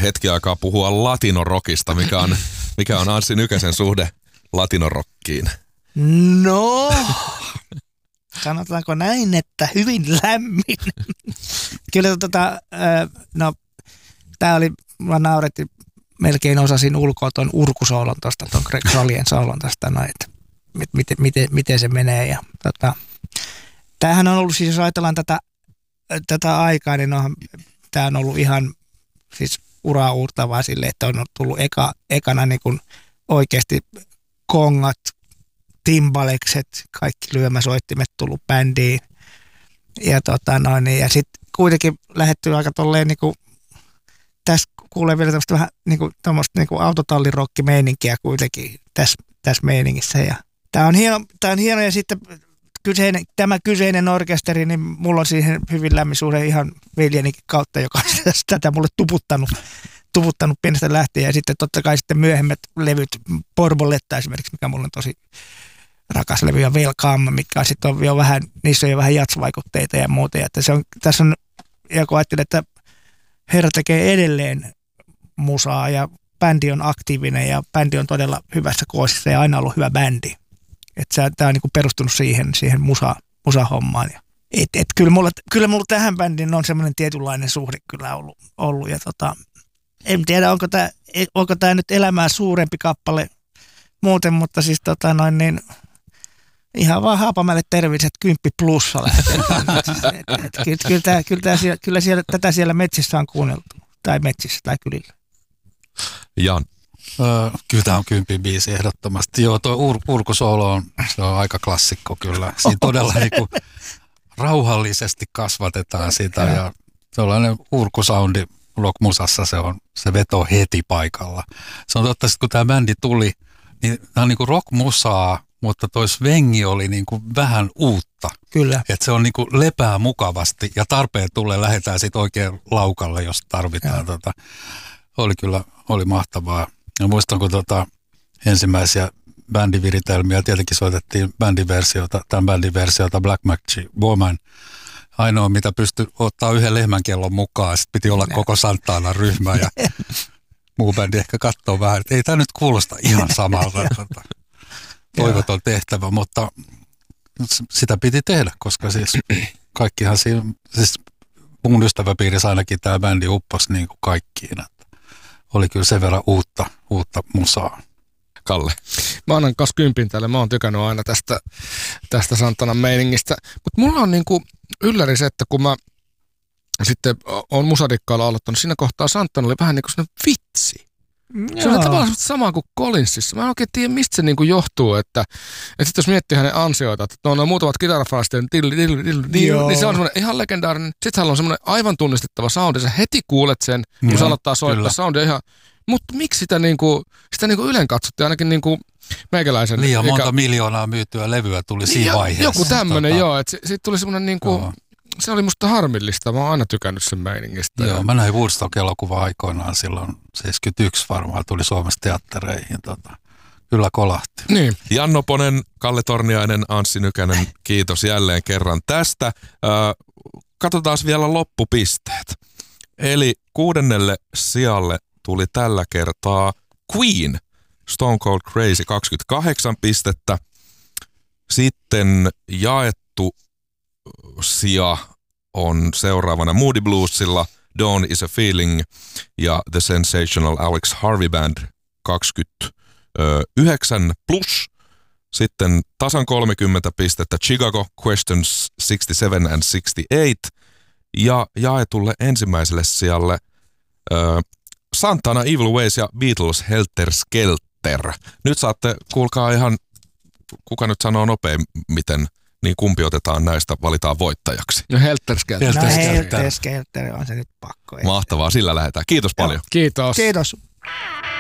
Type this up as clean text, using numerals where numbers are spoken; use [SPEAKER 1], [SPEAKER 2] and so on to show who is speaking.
[SPEAKER 1] hetki aikaa puhua latinorockista, mikä on Anssi Nykäsen suhde latinorockiin.
[SPEAKER 2] No, sanotaanko näin, että hyvin lämmin. Kyllä tää oli, mä naurettiin, melkein osasin ulkoa ton urkusoolon tosta, ton Greg Rollien soolon tosta, että miten se menee. Ja, tämähän on ollut, siis jos ajatellaan tätä aikaa, niin tämä on ollut ihan siis uraa uurtavaa sille, että on tullut ekana niin kuin oikeasti kongat, timbalekset, kaikki lyömäsoittimet tullut bändiin. Ja, ja sitten kuitenkin lähdetty aika tolleen niin kuin, tässä kuulee vielä tämmöistä vähän niin kuin autotallirokki-meininkiä kuitenkin tässä meiningissä. Ja tämä on hieno ja sitten tämä kyseinen orkesteri, niin mulla on siihen hyvin lämmin suhde ihan veljenikin kautta, joka on tätä mulle tuputtanut pienestä lähtien. Ja sitten totta kai sitten myöhemmät levyt, Borboletta esimerkiksi, mikä mulla on tosi rakas levy, ja Welcome, mikä sitten on jo vähän, niissä on jo vähän jatsvaikutteita ja muuta. Ja että tässä on, ja kun ajattelin, että herra tekee edelleen musaa ja bändi on aktiivinen ja bändi on todella hyvässä koosissa ja aina ollut hyvä bändi. Että tämä on niinku perustunut siihen musahommaan. Kyllä mulla tähän bändiin on semmoinen tietynlainen suhde kyllä ollut. Ja en tiedä, onko tämä nyt elämää suurempi kappale muuten, mutta siis ihan vaan Haapamäelle terveiset 10 plussa lähtee. Kyllä tätä siellä metsissä on kuunneltu. Tai metsissä tai kylillä.
[SPEAKER 1] Jan.
[SPEAKER 3] Kyllä tämä on 10 biisi ehdottomasti. Joo, tuo urkusoolo on aika klassikko kyllä. Siinä todella niinku rauhallisesti kasvatetaan sitä ja sellainen urkusoundi rockmusassa se veto heti paikalla. Se on totta, että kun tämä bändi tuli, niin tämä on niinku rockmusaa, mutta toi svengi oli niinku vähän uutta.
[SPEAKER 2] Kyllä.
[SPEAKER 3] Että se on niinku lepää mukavasti ja tarpeen tulee lähdetään sitten oikein laukalle, jos tarvitaan. Oli mahtavaa. Ja muistan, kun ensimmäisiä bändiviritelmiä, tietenkin soitettiin tämän bändin versiota Black Magic Woman. Ainoa, mitä pystyi ottaa yhden lehmänkellon mukaan, sitten piti olla koko Santana ryhmä ja muu bändi ehkä katsoo vähän, että ei tämä nyt kuulosta ihan samalta. Toivoton tehtävä, mutta sitä piti tehdä, koska siis kaikkihan siinä, siis mun ystäväpiirissä ainakin tämä bändi upposi niin kuin kaikkiin. Oli kyllä sen verran uutta musaa.
[SPEAKER 1] Kalle.
[SPEAKER 4] Mä annan kanssa 10 tälle. Mä oon tykännyt aina tästä Santanan meiningistä. Mutta mulla on niinku ylläri se, että kun mä sitten on musadikkailla aloittanut, siinä kohtaa Santana oli vähän niin kuin sellainen vitsi. Se on tavallaan sama kuin Collinsissa. Mä en oikein tiedä, mistä se niinku johtuu, että sitten jos miettii hänen ansioita, että on muutamat kitarafrasteet, niin se on semmoinen ihan legendaarinen. Sitten hänellä on semmoinen aivan tunnistettava soundi. Sä heti kuulet sen, kun se aloittaa soittaa soundia ihan. Mutta miksi sitä ylen katsottiin ainakin niinku meikäläisen.
[SPEAKER 3] Liian monta miljoonaa myytyä levyä tuli siinä vaiheessa.
[SPEAKER 4] Joku tämmöinen, joo. Että siitä tuli semmoinen niinku, se oli musta harmillista. Mä oon aina tykännyt sen meiningistä.
[SPEAKER 3] Joo, mä näin Woodstock-elokuva aikoinaan silloin 71 varmaan tuli Suomessa teattereihin. Kyllä kolahti.
[SPEAKER 1] Niin. Jan Noponen, Kalle Torniainen, Anssi Nykänen, kiitos jälleen kerran tästä. Katsotaan vielä loppupisteet. Eli 6. sijalle tuli tällä kertaa Queen, Stone Cold Crazy 28 pistettä. Sitten jaettu sija on seuraavana Moody Bluesilla Dawn is a Feeling ja The Sensational Alex Harvey Band 29 plus. Sitten tasan 30 pistettä Chicago Questions 67 and 68 ja jaetulle ensimmäiselle sijalle Santana, Evil Ways ja Beatles Helter Skelter. Nyt saatte, kuulkaa ihan, kuka nyt sanoo miten, niin kumpi otetaan näistä, valitaan voittajaksi.
[SPEAKER 4] No Helter Skelter.
[SPEAKER 2] Helter Skelter on se nyt pakko.
[SPEAKER 1] Mahtavaa, sillä lähdetään. Kiitos paljon.
[SPEAKER 4] Kiitos.
[SPEAKER 2] Kiitos.